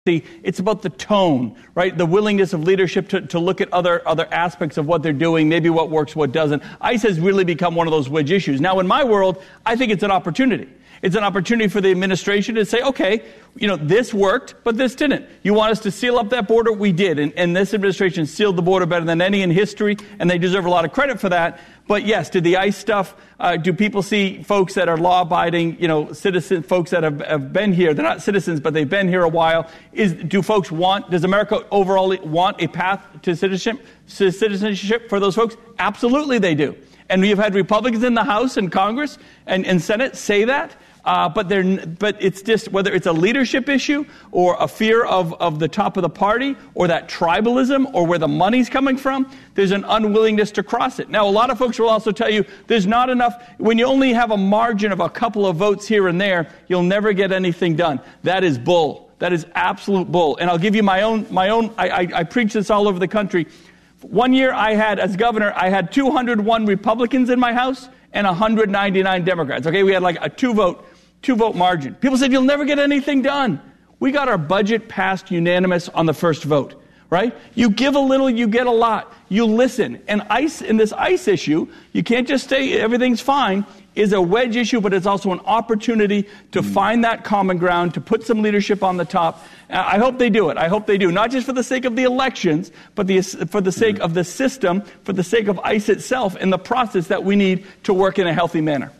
It's about the tone, right? The willingness of leadership to look at other aspects of what they're doing, maybe what works, what doesn't. ICE has really become one of those wedge issues. Now, in my world, I think it's an opportunity. It's an opportunity for the administration to say, okay, this worked, but this didn't. You want us to seal up that border? We did. And this administration sealed the border better than any in history, and they deserve a lot of credit for that. But yes, did the ICE stuff, do people see folks that are law-abiding, citizen folks that have been here? They're not citizens, but they've been here a while. Does America overall want a path to citizenship for those folks? Absolutely they do. And we've had Republicans in the House and Congress and Senate say that. But it's just whether it's a leadership issue or a fear of the top of the party or that tribalism or where the money's coming from, there's an unwillingness to cross it. Now, a lot of folks will also tell you there's not enough. When you only have a margin of a couple of votes here and there, you'll never get anything done. That is bull. That is absolute bull. And I'll give you my own. I preach this all over the country. One year as governor, I had 201 Republicans in my House and 199 Democrats. Okay, we had like a two vote margin. People said, you'll never get anything done. We got our budget passed unanimous on the first vote, right? You give a little, you get a lot. You listen. And in this ICE issue, you can't just say everything's fine, is a wedge issue, but it's also an opportunity to find that common ground, to put some leadership on the top. I hope they do it. I hope they do. Not just for the sake of the elections, but for the sake of the system, for the sake of ICE itself and the process that we need to work in a healthy manner.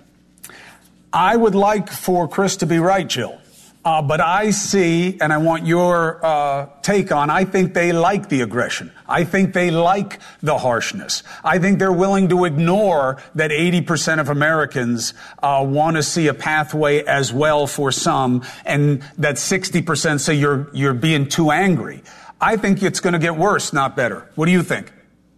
I would like for Chris to be right, Jill. But I see, and I want your take on, I think they like the aggression. I think they like the harshness. I think they're willing to ignore that 80% of Americans want to see a pathway as well for some, and that 60% say you're being too angry. I think it's going to get worse, not better. What do you think?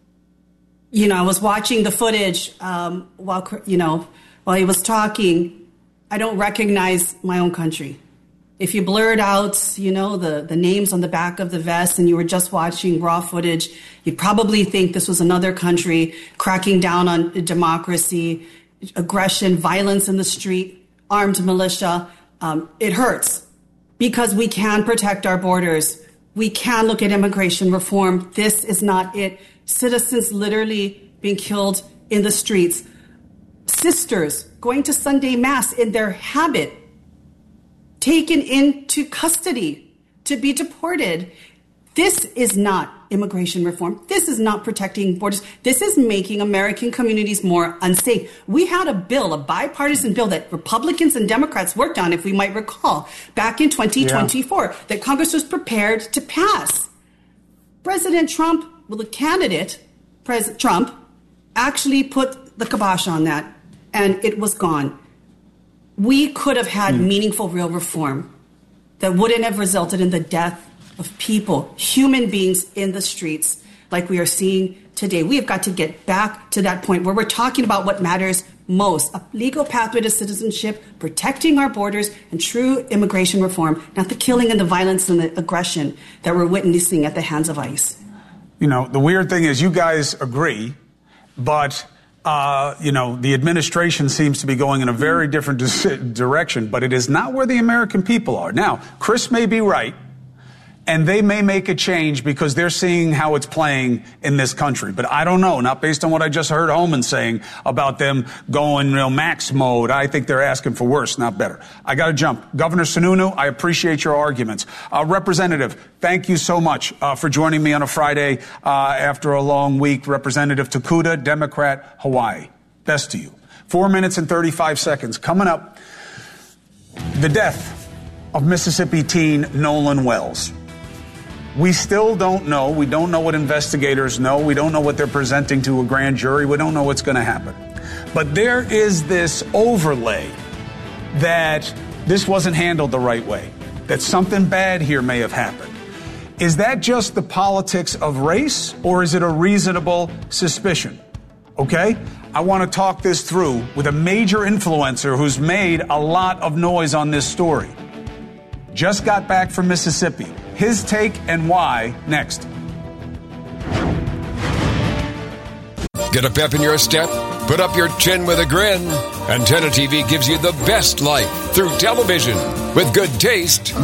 I was watching the footage while he was talking. I don't recognize my own country. If you blurred out, the names on the back of the vest and you were just watching raw footage, you'd probably think this was another country cracking down on democracy, aggression, violence in the street, armed militia. It hurts because we can protect our borders. We can look at immigration reform. This is not it. Citizens literally being killed in the streets. Sisters going to Sunday Mass in their habit, taken into custody to be deported. This is not immigration reform. This is not protecting borders. This is making American communities more unsafe. We had a bipartisan bill that Republicans and Democrats worked on, if we might recall, back in 2024, that Congress was prepared to pass. President Trump, the candidate, President Trump, actually put the kibosh on that, and it was gone. We could have had meaningful, real reform that wouldn't have resulted in the death of people, human beings in the streets like we are seeing today. We have got to get back to that point where we're talking about what matters most, a legal pathway to citizenship, protecting our borders, and true immigration reform, not the killing and the violence and the aggression that we're witnessing at the hands of ICE. The weird thing is you guys agree, but the administration seems to be going in a very different direction, but it is not where the American people are. Now, Chris may be right, and they may make a change because they're seeing how it's playing in this country. But I don't know, not based on what I just heard Homan saying about them going, max mode. I think they're asking for worse, not better. I got to jump. Governor Sununu, I appreciate your arguments. Representative, thank you so much for joining me on a Friday after a long week. Representative Takuda, Democrat, Hawaii. Best to you. 4 minutes and 35 seconds. Coming up, the death of Mississippi teen Nolan Wells. We still don't know. We don't know what investigators know. We don't know what they're presenting to a grand jury. We don't know what's going to happen. But there is this overlay that this wasn't handled the right way, that something bad here may have happened. Is that just the politics of race, or is it a reasonable suspicion? Okay? I want to talk this through with a major influencer who's made a lot of noise on this story. Just got back from Mississippi. His take and why next. Get a pep in your step? Put up your chin with a grin. Antenna TV gives you the best life through television with good taste.